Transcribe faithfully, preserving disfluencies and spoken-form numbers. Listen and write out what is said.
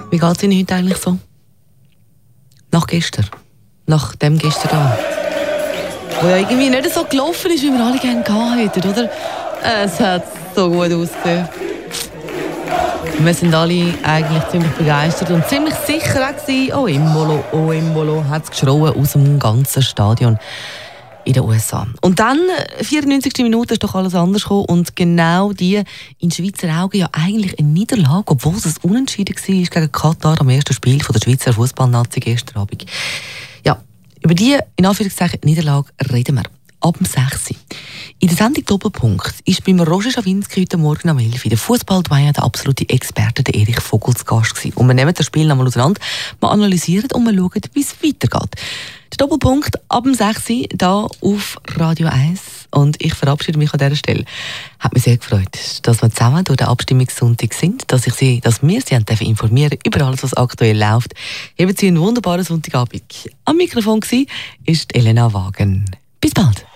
Wie geht es Ihnen heute eigentlich so? Nach gestern? Nach dem gestern Abend? Wo ja irgendwie nicht so gelaufen ist, wie wir alle gerne gehabt hätten, oder? Es hat so gut ausgesehen. Wir sind alle eigentlich ziemlich begeistert und ziemlich sicher auch gewesen. Oh Imbolo, oh Imbolo, hat es geschrauen aus dem ganzen Stadion in den U S A. Und dann, vierundneunzigste Minute, ist doch alles anders gekommen. Und genau die in Schweizer Augen ja eigentlich eine Niederlage, obwohl es unentschieden war gegen Katar am ersten Spiel von der Schweizer Fußballnazi gestern Abend. Ja, über die, in Anführungszeichen, Niederlage reden wir ab dem sechs Uhr. In der Sendung Doppelpunkt ist beim Roger Schawinski heute Morgen am elf Uhr der Fußball-Doyen, der absolute Experte, der Erich Vogel, zu Gast gewesen. Und wir nehmen das Spiel nochmal auseinander, wir analysieren und wir schauen, wie es weitergeht. Der Doppelpunkt ab dem sechs Uhr hier auf Radio eins. Und ich verabschiede mich an dieser Stelle. Hat mich sehr gefreut, dass wir zusammen durch den Abstimmungssonntag sind, dass, ich Sie, dass wir Sie haben informieren über alles, was aktuell läuft. Haben Sie einen wunderbaren Sonntagabend. Am Mikrofon war Elena Wagen. Bis bald.